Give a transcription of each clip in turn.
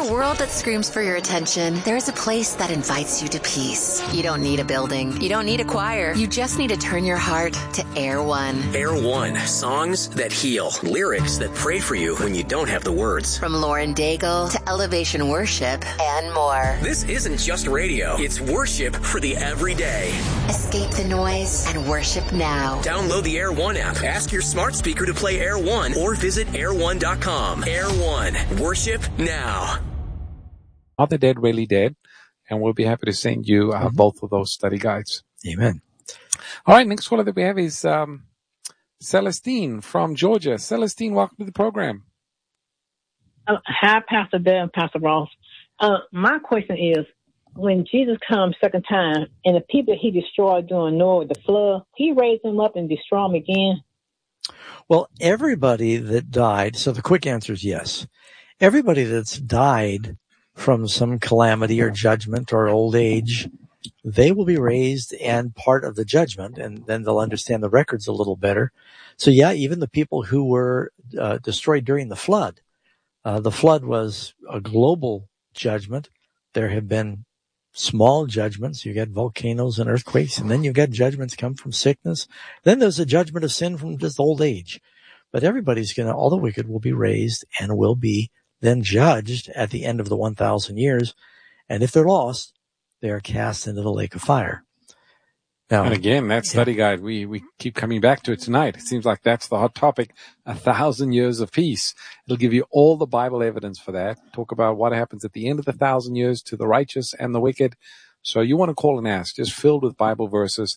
a world that screams for your attention, there is a place that invites you to peace. You don't need a building. You don't need a choir. You just need to turn your heart to Air One. Air One. Songs that heal. Lyrics that pray for you when you don't have the words. From Lauren Daigle to Elevation Worship and more. This isn't just radio. It's worship for the everyday. Escape the noise and worship now. Download the Air One app. Ask your smart speaker to play Air One or visit air1.com. Air One. Worship now. Are the Dead Really Dead? And we'll be happy to send you both of those study guides. Amen. All right, next caller that we have is Celestine from Georgia. Celestine, welcome to the program. Hi, Pastor Bill and Pastor Ross. My question is, when Jesus comes second time and the people he destroyed during Noah, the flood, he raised them up and destroy them again? Well, everybody that died, so the quick answer is yes. Everybody that's died from some calamity or judgment or old age, they will be raised and part of the judgment, and then they'll understand the records a little better. So yeah, even the people who were destroyed during the flood was a global judgment. There have been small judgments. You got volcanoes and earthquakes, and then you've got judgments come from sickness. Then there's a judgment of sin from just old age. But everybody's all the wicked will be raised and will be then judged at the end of the 1,000 years. And if they're lost, they are cast into the lake of fire. Now, and again, that study guide, we keep coming back to it tonight. It seems like that's the hot topic, 1,000 years of peace. It'll give you all the Bible evidence for that. Talk about what happens at the end of the 1,000 years to the righteous and the wicked. So you want to call and ask, just filled with Bible verses.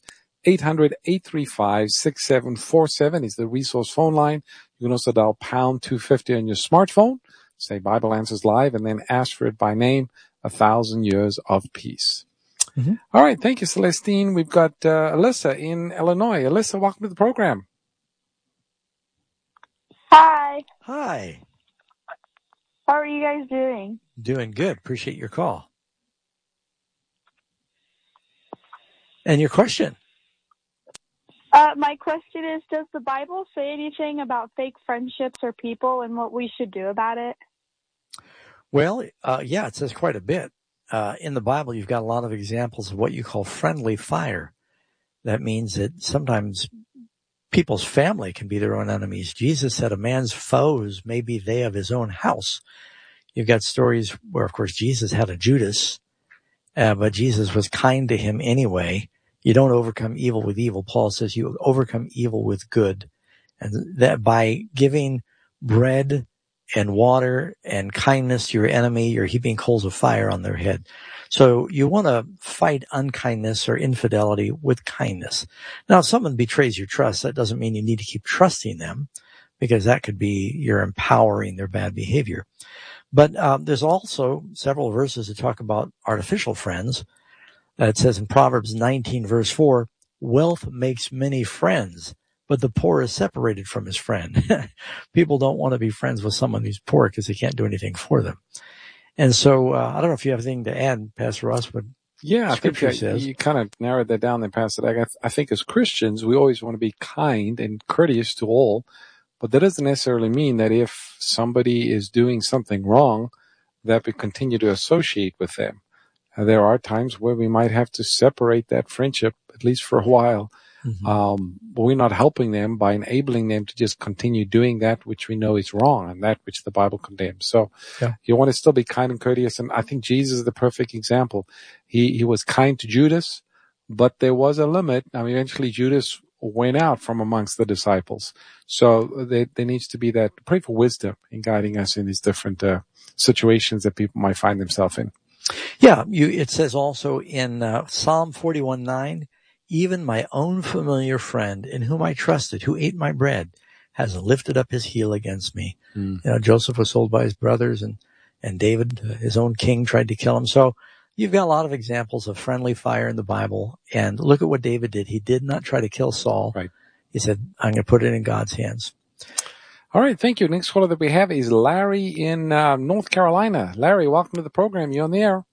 800-835-6747 is the resource phone line. You can also dial pound 250 on your smartphone. Say Bible Answers Live and then ask for it by name, 1,000 years of peace. Mm-hmm. All right. Thank you, Celestine. We've got Alyssa in Illinois. Alyssa, welcome to the program. Hi. Hi. How are you guys doing? Doing good. Appreciate your call. And your question? My question is, does the Bible say anything about fake friendships or people and what we should do about it? Well, yeah, it says quite a bit. In the Bible, you've got a lot of examples of what you call friendly fire. That means that sometimes people's family can be their own enemies. Jesus said a man's foes may be they of his own house. You've got stories where, of course, Jesus had a Judas, but Jesus was kind to him anyway. You don't overcome evil with evil. Paul says you overcome evil with good. And that by giving bread and water and kindness to your enemy, you're heaping coals of fire on their head. So you want to fight unkindness or infidelity with kindness. Now, if someone betrays your trust, that doesn't mean you need to keep trusting them, because that could be you're empowering their bad behavior. But there's also several verses that talk about artificial friends. It says in Proverbs 19, verse 4, wealth makes many friends, but the poor is separated from his friend. People don't want to be friends with someone who's poor because they can't do anything for them. And so I don't know if you have anything to add, Pastor Ross, but yeah, I think you kind of narrowed that down there, Pastor Dag. I think as Christians, we always want to be kind and courteous to all, but that doesn't necessarily mean that if somebody is doing something wrong, that we continue to associate with them. There are times where we might have to separate that friendship, at least for a while. Mm-hmm. But we're not helping them by enabling them to just continue doing that which we know is wrong and that which the Bible condemns. So you want to still be kind and courteous. And I think Jesus is the perfect example. He was kind to Judas, but there was a limit. I mean, eventually Judas went out from amongst the disciples. So there needs to be that. Pray for wisdom in guiding us in these different situations that people might find themselves in. Yeah, it says also in Psalm 41:9, even my own familiar friend in whom I trusted, who ate my bread, has lifted up his heel against me. You know, Joseph was sold by his brothers, and David, his own king, tried to kill him. So you've got a lot of examples of friendly fire in the Bible. And look at what David did. He did not try to kill Saul. Right. He said, I'm going to put it in God's hands. All right, thank you. Next caller that we have is Larry in North Carolina. Larry, welcome to the program. You're on the air.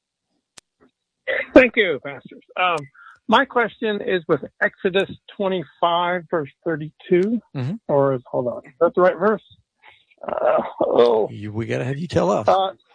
Thank you, pastors. My question is with Exodus 25, verse 32. Mm-hmm. Hold on. Is that the right verse? We got to have you tell us.